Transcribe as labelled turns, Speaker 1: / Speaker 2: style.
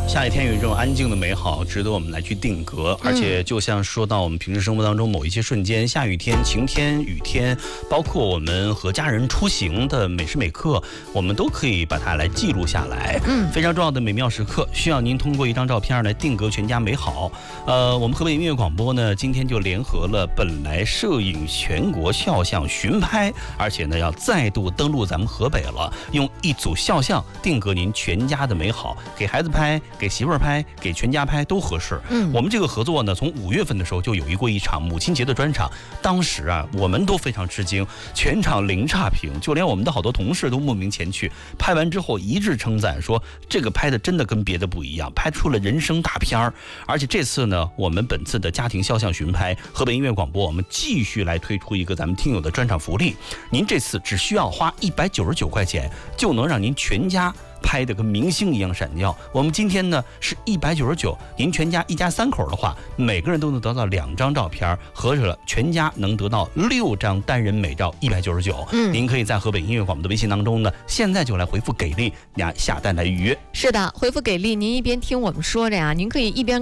Speaker 1: 下雨天有一种安静的美好，值得我们来去定格。而且就像说到我们平时生活当中某一些瞬间，下雨天、晴天、雨天，包括我们和家人出行的每时每刻，我们都可以把它来记录下来。非常重要的美妙时刻，需要您通过一张照片来定格全家美好。我们河北音乐广播呢，今天就联合了本来摄影全国肖像巡拍，而且呢要再度登陆咱们河北了，用一组肖像定格您全家的美好，给孩子拍，给媳妇儿拍，给全家拍都合适。我们这个合作呢，从5月份的时候就有过一场母亲节的专场，当时啊，我们都非常吃惊，全场零差评，就连我们的好多同事都慕名前去，拍完之后一致称赞说，这个拍的真的跟别的不一样，拍出了人生大片儿。而且这次呢，我们本次的家庭肖像巡拍，河北音乐广播我们继续来推出一个咱们听友的专场福利，您这次只需要花199块钱，就能让您全家拍的跟明星一样闪耀。我们今天呢是199，您全家一家3口的话，每个人都能得到2张照片，合着了全家能得到6张单人美照199。您可以在河北音乐广播的微信当中呢，现在就来回复给力，下单来预约。
Speaker 2: 是的，回复给力，您一边听我们说着呀，您可以一边